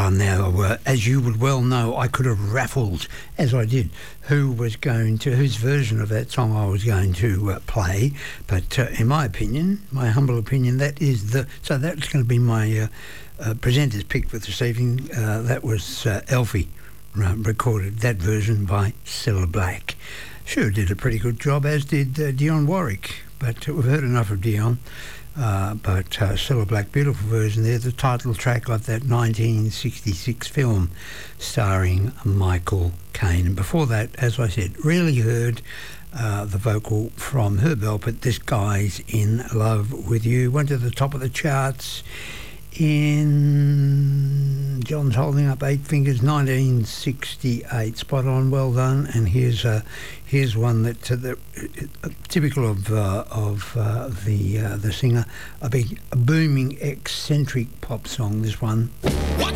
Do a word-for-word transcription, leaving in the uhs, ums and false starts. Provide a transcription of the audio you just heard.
Ah, now, uh, as you would well know, I could have raffled, as I did, who was going to, whose version of that song I was going to uh, play. But uh, in my opinion, my humble opinion, that is the, so that's going to be my uh, uh, presenter's pick for this evening. Uh, that was uh, Alfie, uh, recorded that version by Cilla Black. Sure did a pretty good job, as did uh, Dionne Warwick, but uh, we've heard enough of Dionne. Uh, but uh, Cilla Black, beautiful version there, the title track of that nineteen sixty-six film starring Michael Caine. And before that, as I said, really heard uh, the vocal from Herb Alpert, This Guy's in Love with You. Went to the top of the charts in John's Holding Up Eight Fingers, nineteen sixty-eight. Spot on, well done. And here's uh, here's one that uh, the, uh, typical of uh, of uh, the uh, the singer, a big a booming eccentric pop song. This one. What